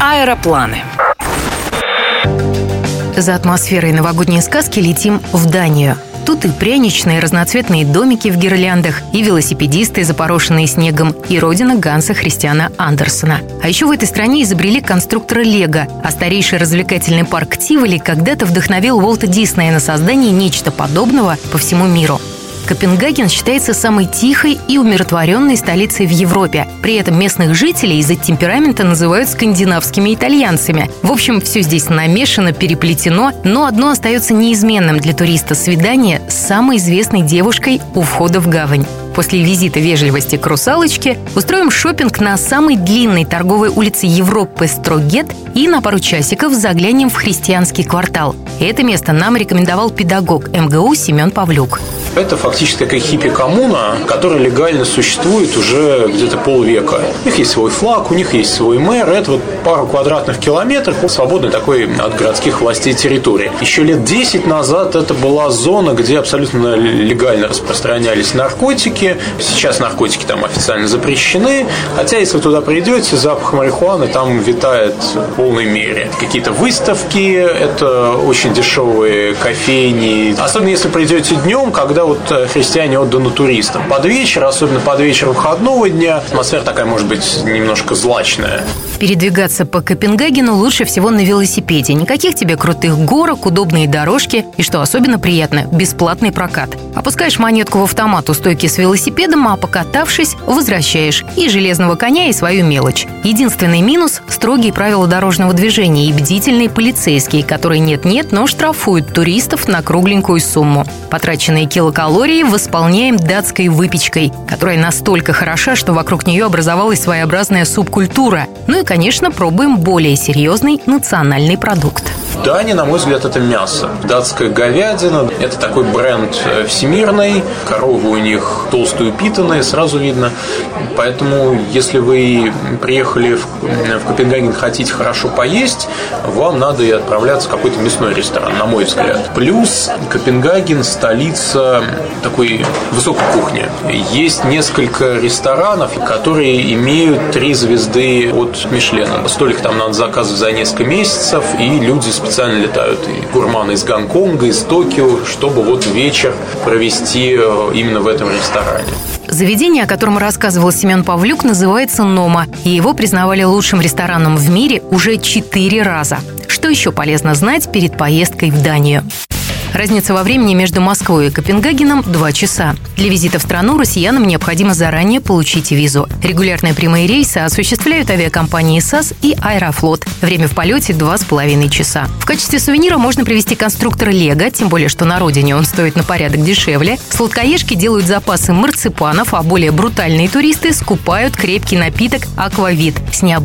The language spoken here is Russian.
Аэропланы. За атмосферой новогодней сказки летим в Данию. Тут и пряничные разноцветные домики в гирляндах, и велосипедисты, запорошенные снегом, и родина Ганса Христиана Андерсена. А еще в этой стране изобрели конструктора Лего, а старейший развлекательный парк Тиволи когда-то вдохновил Уолта Диснея на создание нечто подобного по всему миру. Копенгаген считается самой тихой и умиротворенной столицей в Европе. При этом местных жителей из-за темперамента называют скандинавскими итальянцами. В общем, все здесь намешано, переплетено, но одно остается неизменным для туриста – свидание с самой известной девушкой у входа в гавань. После визита вежливости к русалочке устроим шопинг на самой длинной торговой улице Европы Строгет и на пару часиков заглянем в христианский квартал. Это место нам рекомендовал педагог МГУ Семен Павлюк. Это фактически такая хиппи-коммуна, которая легально существует уже где-то полвека. У них есть свой флаг, у них есть свой мэр. Это вот пару квадратных километров свободной такой от городских властей территории. Еще лет 10 назад это была зона, где абсолютно легально распространялись наркотики. Сейчас наркотики там официально запрещены. Хотя, если вы туда придете, запах марихуаны там витает в полной мере. Какие-то выставки, это очень дешевые кофейни. Особенно, если придете днем, когда вот христиане отданы туристам. Под вечер, особенно под вечер выходного дня, атмосфера такая, может быть, немножко злачная. Передвигаться по Копенгагену лучше всего на велосипеде. Никаких тебе крутых горок, удобные дорожки и, что особенно приятно, бесплатный прокат. Опускаешь монетку в автомат у стойки с велосипедом, а покатавшись, возвращаешь и железного коня, и свою мелочь. Единственный минус – строгие правила дорожного движения и бдительные полицейские, которые нет-нет, но штрафуют туристов на кругленькую сумму. Потраченные килокалории восполняем датской выпечкой, которая настолько хороша, что вокруг нее образовалась своеобразная субкультура. Ну и, конечно, пробуем более серьезный национальный продукт. Дания, на мой взгляд, это мясо. Датская говядина – это такой бренд всемирный. Коровы у них толстые, упитанные, сразу видно. Поэтому, если вы приехали в Копенгаген, хотите хорошо поесть, вам надо и отправляться в какой-то мясной ресторан, на мой взгляд. Плюс Копенгаген – столица такой высокой кухни. Есть несколько ресторанов, которые имеют 3 звезды от Мишлена. Столик там надо заказывать за несколько месяцев, и люди специально летают, и гурманы из Гонконга, из Токио, чтобы вот вечер провести именно в этом ресторане. Заведение, о котором рассказывал Семен Павлюк, называется «Нома», и его признавали лучшим рестораном в мире уже 4 раза. Что еще полезно знать перед поездкой в Данию? Разница во времени между Москвой и Копенгагеном – 2 часа. Для визита в страну россиянам необходимо заранее получить визу. Регулярные прямые рейсы осуществляют авиакомпании САС и Аэрофлот. Время в полете – 2,5 часа. В качестве сувенира можно привезти конструктор Лего, тем более, что на родине он стоит на порядок дешевле. Сладкоежки делают запасы марципанов, а более брутальные туристы скупают крепкий напиток «Аквавит» с необычным